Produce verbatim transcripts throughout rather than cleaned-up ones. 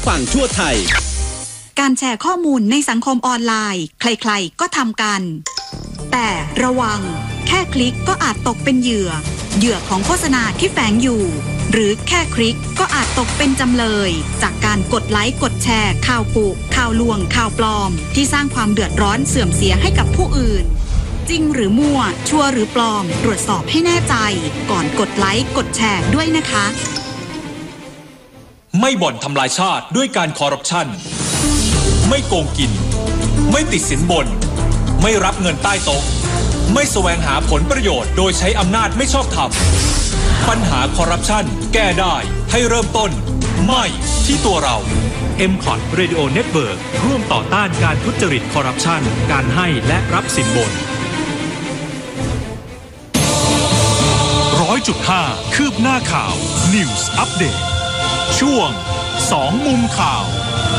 ฝั่งทั่วไทยการแชร์ข้อมูลในสังคมออนไลน์ใครๆก็ทำกันแต่ระวังแค่คลิกก็อาจตกเป็นเหยื่อเหยื่อของโฆษณาที่แฝงอยู่หรือแค่คลิกก็อาจตกเป็นจำเลยจากการกดไลค์กดแชร์ข่าวกุข่าวลวงข่าวปลอมที่สร้างความเดือดร้อนเสื่อมเสียให้กับผู้อื่นจริงหรือมั่วชัวร์หรือปลอมตรวจสอบให้แน่ใจก่อนกดไลค์กดแชร์ด้วยนะคะไม่บ่อนทำลายชาติด้วยการคอร์รัปชันไม่โกงกินไม่ติดสินบนไม่รับเงินใต้โต๊ะไม่แสวงหาผลประโยชน์โดยใช้อำนาจไม่ชอบธรรมปัญหาคอร์รัปชันแก้ได้ให้เริ่มต้นไม่ที่ตัวเรา เอ็ม ซี โอ ที Radio Network ร่วมต่อต้านการทุจริตคอร์รัปชันการให้และรับสินบน ร้อยจุดห้า คืบหน้าข่าว News Update ช่วงสองมุมข่าว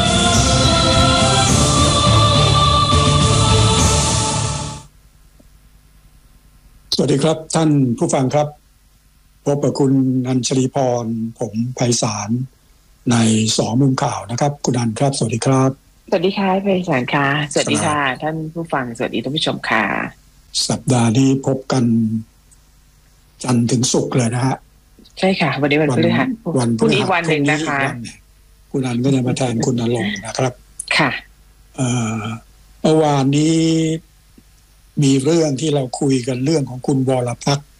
สวัสดีครับท่านผู้ฟังครับพบกับคุณอัญชลีพรผมไพศาลในสองมุมข่าวนะครับคุณอัญครับสวัสดีครับสวัสดีค่ะไพศาลค่ะสวัสดีค่ะท่านผู้ฟังสวัสดีท่านผู้ชมค่ะสัปดาห์นี้พบกันจันทร์ถึงศุกร์เลยนะฮะใช่ค่ะวันนี้วันพฤหัสวันพรุ่งนี้วันหนึ่งนะคะคุณอัญก็จะมาแทนคุณณรงค์นะครับค่ะเอ่อเมื่อวานนี้มีเรื่องที่เราคุยกันเรื่องของคุณวรพักษ์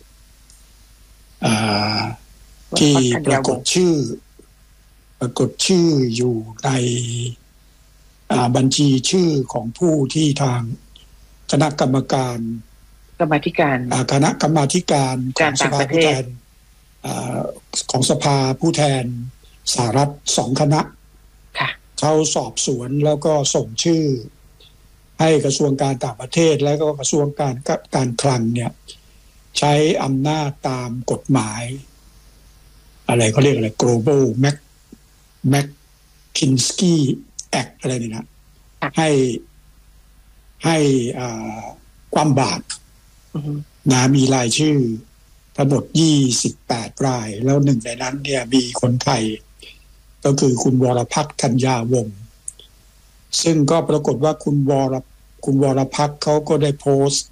ที่ปรากฏชื่อปรากฏชื่ออยู่ในบัญชีชื่อของผู้ที่ทางคณะกรรมการกรรมาธิการคณะกรรมาธิการของสภาผู้แทนของสภาผู้แทนสหรัฐสองคณะเขาสอบสวนแล้วก็ส่งชื่อให้กระทรวงการต่างประเทศและก็กระทรวงการการคลังเนี่ยใช้อำนาจตามกฎหมายอะไรเขาเรียกอะไร Global Mac Magnitsky Act อะไรนี่นะให้ให้ความบาตรนะมีรายชื่อทั้งหมดยี่สิบแปดรายแล้วหนึ่งในนั้นเนี่ยมีคนไทยก็คือคุณวรพักษ์ธัญญาวงศ์ซึ่งก็ปรากฏว่าคุณวรคุณวรพักษ์เขาก็ได้โพสต์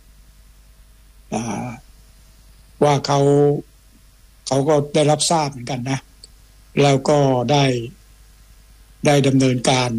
ว่าเขาเขาก็ได้รับทราบเหมือนกันนะแล้วก็ได้ได้ดำเนินการ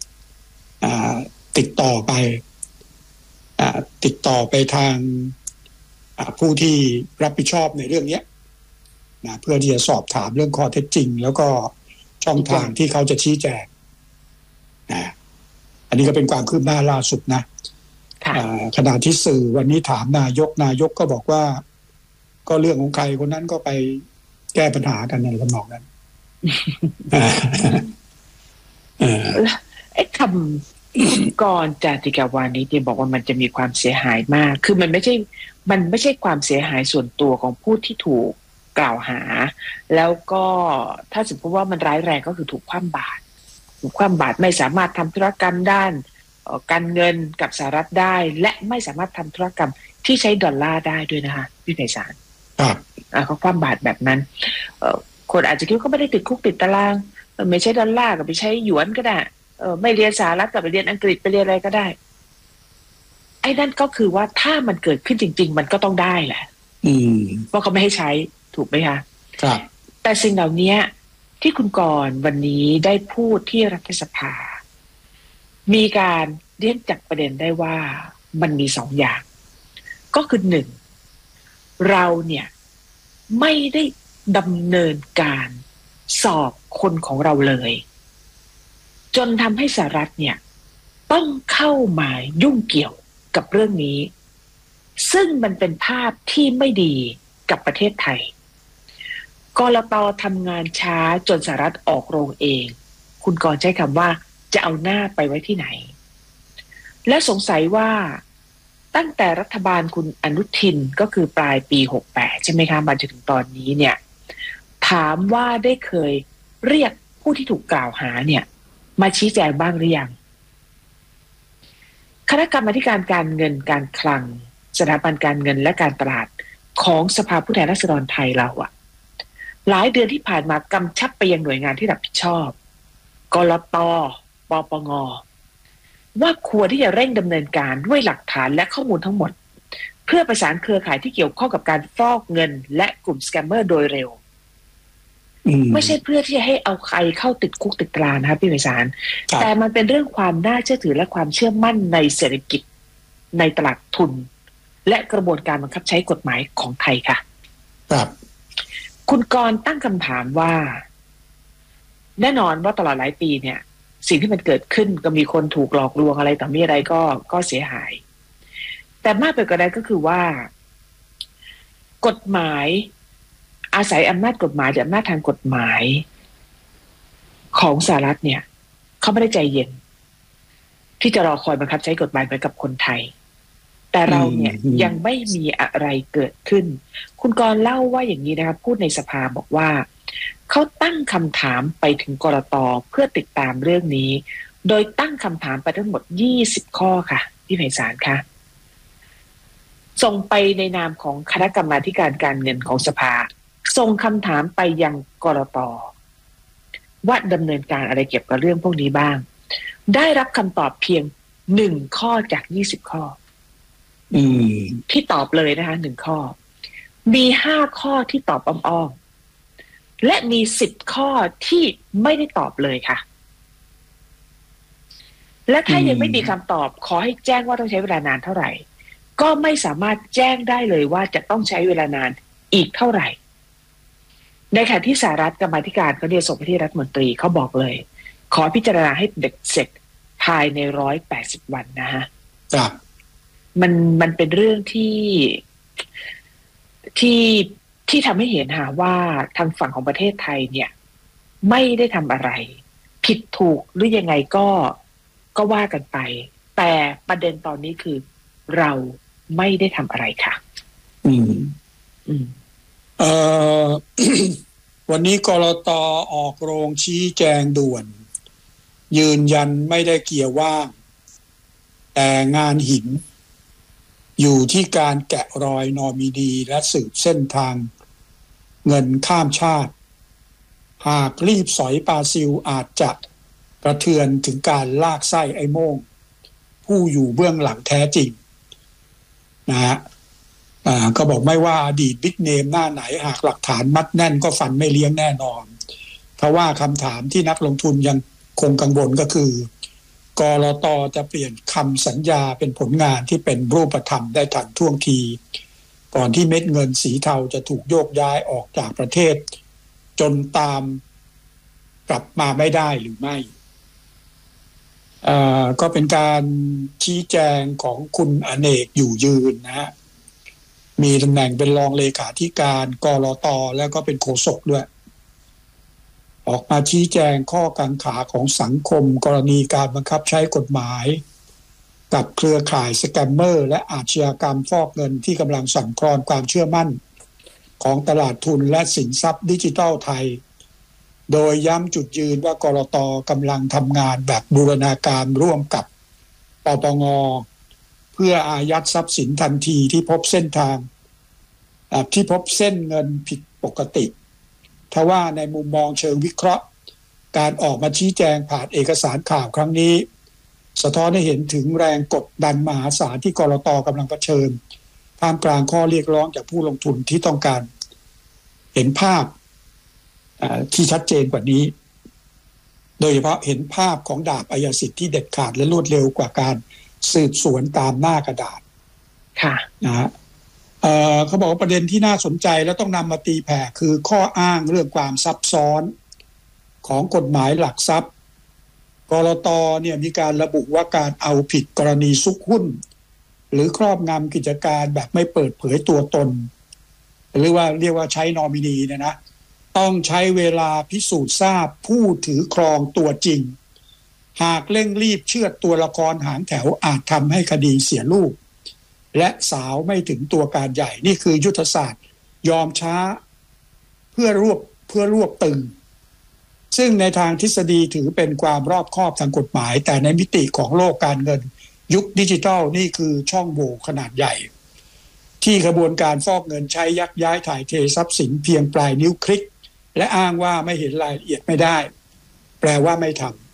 ติดต่อไปติดต่อไปทางผู้ที่รับผิดชอบในเรื่องนี้นะเพื่อที่จะสอบถามเรื่องข้อเท็จจริงแล้วก็ช่องทางที่เขาจะชี้แจงนะอันนี้ก็เป็นความคืบหน้าล่าสุดนะขณะที่สื่อวันนี้ถามนายกนายกก็บอกว่าก็เรื่องของใครคนนั้นก็ไปแก้ปัญหากันในลำนองนั้นไอ้คำก่อนจาติกาวานี้ที่บอกว่ามันจะมีความเสียหายมากคือมันไม่ใช่มันไม่ใช่ความเสียหายส่วนตัวของผู้ที่ถูกกล่าวหาแล้วก็ถ้าสมมติว่ามันร้ายแรงก็คือถูกคว่ำบาตรถูกคว่ำบาตรไม่สามารถทำธุรกรรมด้านการเงินกับสหรัฐได้และไม่สามารถทำธุรกรรมที่ใช้ดอลลาร์ได้ด้วยนะคะพี่ไพศาลเขาคว่ำบาตรแบบนั้นคนอาจจะคิดว่าเขาไม่ได้ติดคุกติดตารางไม่ใช้ดอลลาร์ก็ไปใช้หยวนก็ได้ไม่เรียนสหรัฐกับไปเรียนอังกฤษไปเรียนอะไรก็ได้ไอ้นั่นก็คือว่าถ้ามันเกิดขึ้นจริงๆมันก็ต้องได้แหละเพราะเขาไม่ให้ใช้ถูกไหมคะครับแต่สิ่งเหล่านี้ที่คุณกรณ์วันนี้ได้พูดที่รัฐสภามีการเรียกจับประเด็นได้ว่ามันมีสองอย่างก็คือหนึ่งเราเนี่ยไม่ได้ดำเนินการสอบคนของเราเลยจนทำให้สหรัฐเนี่ยต้องเข้ามายุ่งเกี่ยวกับเรื่องนี้ซึ่งมันเป็นภาพที่ไม่ดีกับประเทศไทยกลต.ทำงานช้าจนสหรัฐออกโรงเองคุณกรณ์ใช้คำว่าจะเอาหน้าไปไว้ที่ไหนและสงสัยว่าตั้งแต่รัฐบาลคุณอนุทินก็คือปลายปีหกสิบแปดใช่ไหมคะมาจนถึงตอนนี้เนี่ยถามว่าได้เคยเรียกผู้ที่ถูกกล่าวหาเนี่ยมาชี้แจงบ้างหรือยังคณะกรรมาธิการการเงินการคลังสถาบันการเงินและการตลาดของสภาผู้แทนราษฎรไทยเราอะหลายเดือนที่ผ่านมากำชับไปยังหน่วยงานที่รับผิดชอบกลต.ปปง.ว่าควรที่จะเร่งดำเนินการด้วยหลักฐานและข้อมูลทั้งหมดเพื่อประสานเครือข่ายที่เกี่ยวข้องกับการฟอกเงินและกลุ่มสแกมเมอร์โดยเร็วไม่ใช่เพื่อที่จะให้เอาใครเข้าติดคุกติดตารางนะครับพี่ไพศาลแต่มันเป็นเรื่องความน่าเชื่อถือและความเชื่อมั่นในเศรษฐกิจในตลาดทุนและกระบวนการบังคับใช้กฎหมายของไทยค่ะครับคุณกรณ์ตั้งคำถามว่าแน่นอนว่าตลอดหลายปีเนี่ยสิ่งที่มันเกิดขึ้นก็มีคนถูกหลอกลวงอะไรต่อมีอะไรก็ก็เสียหายแต่มากไปกว่านั้นก็คือว่ากฎหมายอาศัยอำนาจกฎหมายหรืออำนาจทางกฎหมายของสหรัฐเนี่ยเขาไม่ได้ใจเย็นที่จะรอคอยบังคับใช้กฎหมายเหมือนกับคนไทยแต่เราเนี่ยยังไม่มีอะไรเกิดขึ้นคุณกรณ์เล่าว่าอย่างนี้นะครับพูดในสภาบอกว่าเขาตั้งคำถามไปถึงกลต.เพื่อติดตามเรื่องนี้โดยตั้งคำถามไปทั้งหมดยี่สิบข้อค่ะพี่ไพศาลค่ะส่งไปในนามของคณะกรรมาธิการการเงินของสภาส่งคำถามไปยังกลต.ว่าดำเนินการอะไรเกี่ยวกับเรื่องพวกนี้บ้างได้รับคำตอบเพียงหนึ่งข้อจากยี่สิบข้ออืมที่ตอบเลยนะคะหนึ่งข้อมีห้าข้อที่ตอบอ้อมๆและมีสิบข้อที่ไม่ได้ตอบเลยค่ะและถ้ายังไม่มีคำตอบขอให้แจ้งว่าต้องใช้เวลานานเท่าไหร่ก็ไม่สามารถแจ้งได้เลยว่าจะต้องใช้เวลานานอีกเท่าไหร่ในขณะที่สหรัฐกรรมาธิการเขาเรียกส่งไปที่รัฐมนตรีเขาบอกเลยขอพิจารณาให้เด็ดเสร็จภายในร้อยแปดสิบวันนะฮะครับมันมันเป็นเรื่องที่ที่ที่ทำให้เห็นหาว่าทางฝั่งของประเทศไทยเนี่ยไม่ได้ทำอะไรผิดถูกหรือยังไงก็ก็ว่ากันไปแต่ประเด็นตอนนี้คือเราไม่ได้ทำอะไรค่ะอืมอืมเอ่อ วันนี้กลต.ออกโรงชี้แจงด่วนยืนยันไม่ได้เกี่ยวว่างแต่งานหินอยู่ที่การแกะรอยนอมินีและสืบเส้นทางเงินข้ามชาติหากรีบสอยปลาซิลอาจจะกระเทือนถึงการลากไส้ไอ้โม่งผู้อยู่เบื้องหลังแท้จริงนะฮะอ่าก็บอกไม่ว่าอดีตบิ๊กเนมหน้าไหนหากหลักฐานมัดแน่นก็ฟันไม่เลี้ยงแน่นอนเพราะว่าคำถามที่นักลงทุนยังคงกังวลก็คือกลต.จะเปลี่ยนคำสัญญาเป็นผลงานที่เป็นรูปธรรมได้ทันท่วงทีก่อนที่เม็ดเงินสีเทาจะถูกโยกย้ายออกจากประเทศจนตามกลับมาไม่ได้หรือไม่อ่าก็เป็นการชี้แจงของคุณอเนกอยู่ยืนนะฮะมีตำแหน่งเป็นรองเลขาธิการกลต.แล้วก็เป็นโฆษกด้วยออกมาชี้แจงข้อกังขาของสังคมกรณีการบังคับใช้กฎหมายกับเครือข่ายสแกมเมอร์และอาชญากรรมฟอกเงินที่กำลังสั่นคลอนความเชื่อมั่นของตลาดทุนและสินทรัพย์ดิจิทัลไทยโดยย้ำจุดยืนว่ากลต.กำลังทำงานแบบบูรณาการร่วมกับปปง.เพื่ออายัดทรัพย์สินทันทีที่พบเส้นทางที่พบเส้นเงินผิดปกติทว่าในมุมมองเชิงวิเคราะห์การออกมาชี้แจงผ่านเอกสารข่าวครั้งนี้สะท้อนให้เห็นถึงแรงกดดันมหาศาลที่กลต.กำลังเผชิญท่ามกลางข้อเรียกร้องจากผู้ลงทุนที่ต้องการเห็นภาพที่ชัดเจนกว่านี้โดยเฉพาะเห็นภาพของดาบอัยสิทธิ์ที่เด็ดขาดและรวดเร็วกว่าการสืบสวนตามหน้ากระดาษค่ะนะฮะเอ่อเขาบอกว่าประเด็นที่น่าสนใจและต้องนำมาตีแผ่คือข้ออ้างเรื่องความซับซ้อนของกฎหมายหลักทรัพย์กลต.เนี่ยมีการระบุว่าการเอาผิดกรณีซุกหุ้นหรือครอบงำกิจการแบบไม่เปิดเผยตัวตนหรือว่าเรียกว่าใช้นอมินีเนี่ยนะต้องใช้เวลาพิสูจน์ทราบผู้ถือครองตัวจริงหากเร่งรีบเชือดตัวละครหางแถวอาจทำให้คดีเสียรูปและสาวไม่ถึงตัวการใหญ่นี่คือยุทธศาสตร์ยอมช้าเพื่อรวบเพื่อรวบตึงซึ่งในทางทฤษฎีถือเป็นความรอบคอบทางกฎหมายแต่ในมิติของโลกการเงินยุคดิจิทัลนี่คือช่องโหว่ขนาดใหญ่ที่กระบวนการฟอกเงินใช้ยักย้ายถ่ายเททรัพย์สินเพียงปลายนิ้วคลิกและอ้างว่าไม่เห็นรายละเอียดไม่ได้แปลว่าไม่ท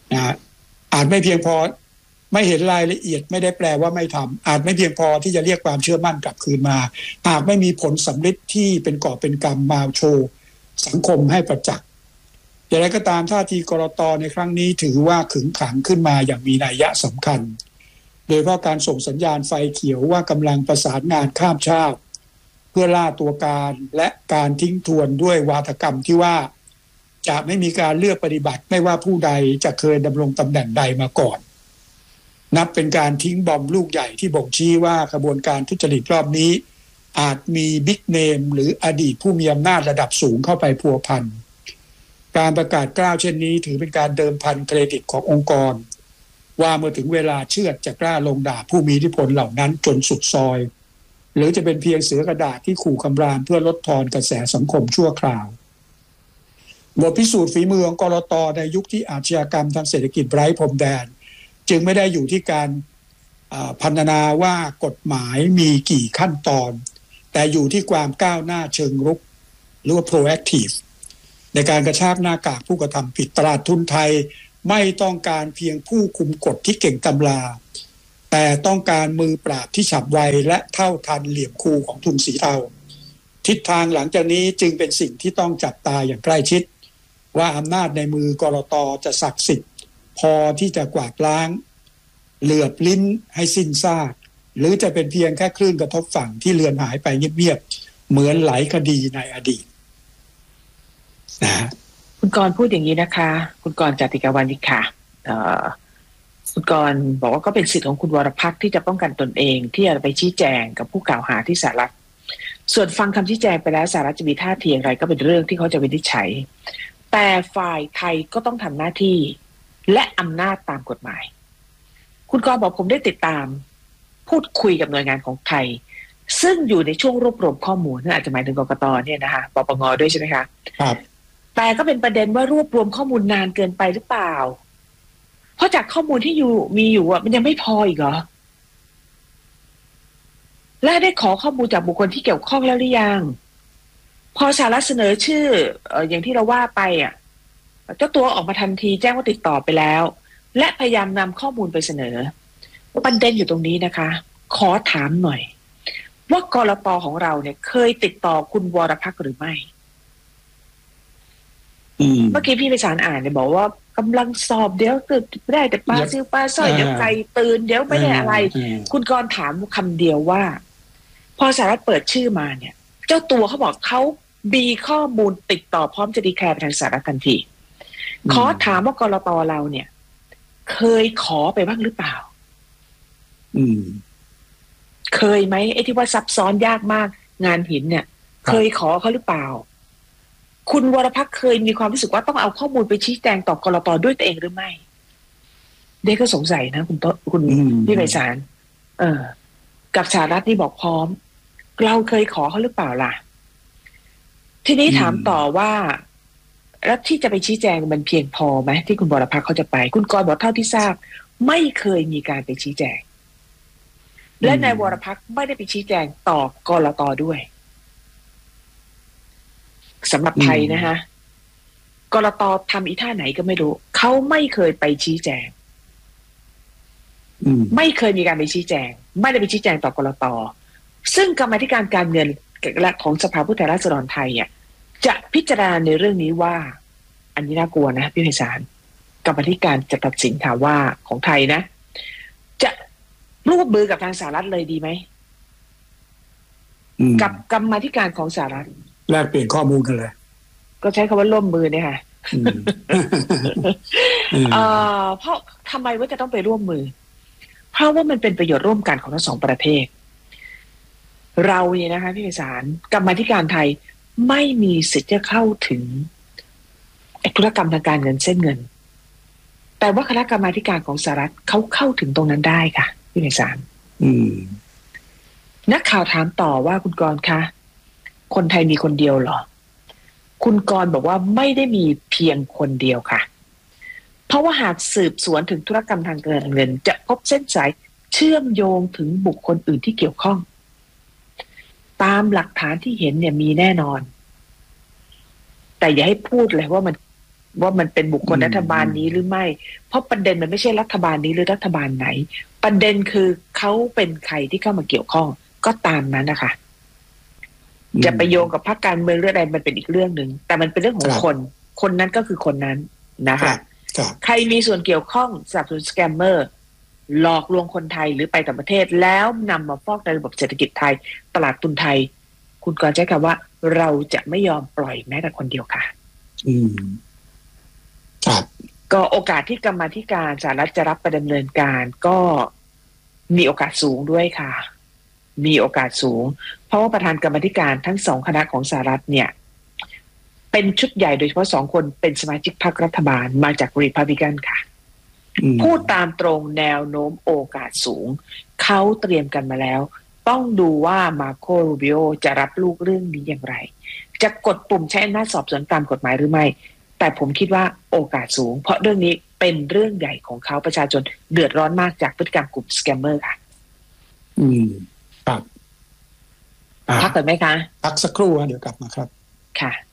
นะอาจไม่เพียงพอไม่เห็นรายละเอียดไม่ได้แปลว่าไม่ทำอาจไม่เพียงพอที่จะเรียกความเชื่อมั่นกลับคืนมาหากไม่มีผลสำลิดที่เป็นก่อเป็นกรรมมาโชว์สังคมให้ประจักษ์อย่างไรก็ตามท่าทีกรต.ในครั้งนี้ถือว่าขึงขังขึ้นมาอย่างมีนัยสำคัญโดยเฉพาะการส่งสัญญาณไฟเขียวว่ากำลังประสานงานข้ามชาติเพื่อล่าตัวการและการทิ้งทวนด้วยวาทกรรมที่ว่าจะไม่มีการเลือกปฏิบัติไม่ว่าผู้ใดจะเคยดำรงตำแหน่งใดมาก่อนนับเป็นการทิ้งบอมลูกใหญ่ที่บ่งชี้ว่าขบวนการทุจริตรอบนี้อาจมีบิ๊กเนมหรืออดีตผู้มีอำนาจระดับสูงเข้าไปพัวพันการประกาศกล้าวเช่นนี้ถือเป็นการเดิมพันเครดิตขององค์กรว่าเมื่อถึงเวลาเชือดจะกล้าลงด่าผู้มีอิทธิพลเหล่านั้นจนสุดซอยหรือจะเป็นเพียงเสือกระดาษที่ขู่คำรามเพื่อลดทอนกระแสสังคมชั่วคราวบทพิสูจน์ฝีมือของกรต.ในยุคที่อาชญากรรมทางเศรษฐกิจไร้พรมแดนจึงไม่ได้อยู่ที่การพรรณนาว่ากฎหมายมีกี่ขั้นตอนแต่อยู่ที่ความก้าวหน้าเชิงรุกหรือว่า proactive ในการกระชากหน้ากากผู้กระทำผิดตลาดทุนไทยไม่ต้องการเพียงผู้คุมกฎที่เก่งตำราแต่ต้องการมือปราบที่ฉับไวและเท่าทันเหลี่ยมคูของทุนสีเทาทิศทางหลังจากนี้จึงเป็นสิ่งที่ต้องจับตาอย่างใกล้ชิดว่าอำนาจในมือกรต.จะศักดิ์สิทธิ์พอที่จะกวาดล้างเหลือบลิ้นให้สิ้นซากหรือจะเป็นเพียงแค่คลื่นกระทบฝั่งที่เลือนหายไปเงียบๆเหมือนหลายคดีในอดีตนะคุณกรณ์พูดอย่างนี้นะคะคุณกรณ์จติกาวานิกค่ะคุณกรณ์บอกว่าก็เป็นสิทธิ์ของคุณวรพักษ์ที่จะป้องกันตนเองที่จะไปชี้แจงกับผู้กล่าวหาที่สหรัฐส่วนฟังคำชี้แจงไปแล้วสหรัฐจะมีท่าทีอย่างไรก็เป็นเรื่องที่เขาจะวินิจฉัยแต่ฝ่ายไทยก็ต้องทำหน้าที่และอำนาจตามกฎหมายคุณกรณ์บอกผมได้ติดตามพูดคุยกับหน่วยงานของไทยซึ่งอยู่ในช่วงรวบรวมข้อมูลนั่นอาจจะหมายถึงกกต.เนี่ยนะคะปปง.ด้วยใช่ไหมคะครับแต่ก็เป็นประเด็นว่ารวบรวมข้อมูลนานเกินไปหรือเปล่าเพราะจากข้อมูลที่อยู่มีอยู่อ่ะมันยังไม่พออีกเหรอและได้ขอข้อมูลจากบุคคลที่เกี่ยวข้องแล้วหรือยังพอสหรัฐเสนอชื่อเอ่ออย่างที่เราว่าไปอ่ะเจ้าตัวออกมาทันทีแจ้งว่าติดต่อไปแล้วและพยายามนำข้อมูลไปเสนอประเด็นอยู่ตรงนี้นะคะขอถามหน่อยว่ากลต.ของเราเนี่ยเคยติดต่อคุณวรพักษ์หรือไม่เมื่อกี้พี่ไปสารอ่านเนี่ยบอกว่ากำลังสอบเดี๋ยวเกิดได้แต่ปลาซิวปลาสร้อยเดี๋ยวไก่ตื่นเดี๋ยวไม่ได้อะไรคุณกรณ์ถามคำเดียวว่าพอสหรัฐเปิดชื่อมาเนี่ยเจ้าตัวเขาบอกเขามีข้อมูลติดต่อพร้อมจะดีแคร์ไปทางสหรัฐทันทีขอถามว่ากลต.เราเนี่ยเคยขอไปบ้างหรือเปล่าอืมเคยไหมไอ้ที่ว่าซับซ้อนยากมากงานหินเนี่ยเคยขอเขาหรือเปล่าคุณวรพักษ์เคยมีความรู้สึกว่าต้องเอาข้อมูลไปชี้แจงต่อกลต.ด้วยตัวเองหรือไม่เด็กก็สงสัยนะคุณโตคุณพี่ไพศาลเออกับสหรัฐนี่บอกพร้อมเราเคยขอเขาหรือเปล่าล่ะทีนี้ถามต่อว่าแล้วที่จะไปชี้แจงมันเพียงพอไหมที่คุณวรพักษ์เขาจะไปคุณกรณ์บอกเท่าที่ทราบไม่เคยมีการไปชี้แจงและนายวรพักษ์ไม่ได้ไปชี้แจงต่อกลต.ด้วยสำหรับไทยนะฮะกลต.ทำอีท่าไหนก็ไม่รู้เขาไม่เคยไปชี้แจงไม่เคยมีการไปชี้แจงไม่ได้ไปชี้แจงต่อกลต.ซึ่งกรรมาธิการการเงินและของสภาผู้แทนราษฎรไทยอ่ะจะพิจารณาในเรื่องนี้ว่าอันนี้น่ากลัวนะพี่ไพศาลกรรมาธิการจะตัดสินค่ะว่าของไทยนะจะร่วมมือกับทางสหรัฐเลยดีไหมกับกรรมาธิการของสหรัฐแลกเปลี่ยนข้อมูลกันเลยก็ใช้คำว่าร่วมมือเนี่ยค่ะเอ่อเพราะทำไมว่าจะต้องไปร่วมมือเพราะว่ามันเป็นประโยชน์ร่วมกันของทั้งสองประเทศเราเนี่ยนะคะพี่ไพศาลกรรมาธิการไทยไม่มีสิทธิ์จะเข้าถึงธุรกรรมทางการเงินเส้นเงินแต่ว่าคณะกรรมาธิการของสหรัฐเขาเข้าถึงตรงนั้นได้ค่ะพี่ไพศาลนักข่าวถามต่อว่าคุณกรณ์คะคนไทยมีคนเดียวเหรอคุณกรณ์บอกว่าไม่ได้มีเพียงคนเดียวค่ะเพราะว่าหากสืบสวนถึงธุรกรรมทางการเงินจะพบเส้นสายเชื่อมโยงถึงบุคคลอื่นที่เกี่ยวข้องตามหลักฐานที่เห็นเนี่ยมีแน่นอนแต่อย่าให้พูดเลยว่ามันว่ามันเป็นบุคคลรัฐบาลนี้หรือไม่เพราะประเด็นมันไม่ใช่รัฐบาลนี้หรือรัฐบาลไหนประเด็นคือเขาเป็นใครที่เข้ามาเกี่ยวข้องก็ตามนั้นนะคะจะไปโยงกับพรรคการเมืองหรืออะไรมันเป็นอีกเรื่องหนึ่งแต่มันเป็นเรื่องของคนคนนั้นก็คือคนนั้นนะคะใครมีส่วนเกี่ยวข้องสนับสนุนสแกมเมอร์หลอกลวงคนไทยหรือไปต่างประเทศแล้วนำมาฟอกในระบบเศรษฐกิจไทยตลาดทุนไทยคุณกรณ์ใช้คำว่าเราจะไม่ยอมปล่อยแม้แต่คนเดียวค่ะอืมครับก็โอกาสที่กรรมาธิการสหรัฐจะรับไปดำเนินการก็มีโอกาสสูงด้วยค่ะมีโอกาสสูงเพราะว่าประธานกรรมาธิการทั้งสองคณะของสหรัฐเนี่ยเป็นชุดใหญ่โดยเฉพาะสองคนเป็นสมาชิกพรรครัฐบาลมาจากรีพับลิกันค่ะพูดตามตรงแนวโน้มโอกาสสูงเขาเตรียมกันมาแล้วต้องดูว่ามาโครูบิโอจะรับลูกเรื่องนี้อย่างไรจะกดปุ่มใช้อำนาจสอบสวนตามกฎหมายหรือไม่แต่ผมคิดว่าโอกาสสูงเพราะเรื่องนี้เป็นเรื่องใหญ่ของเขาประชาชนเดือดร้อนมากจากพฤติกรรมกลุ่มสแกมเมอร์ค่ะอืมครับพักก่อนไหมคะพักสักครู่เดี๋ยวกลับมาครับค่ะ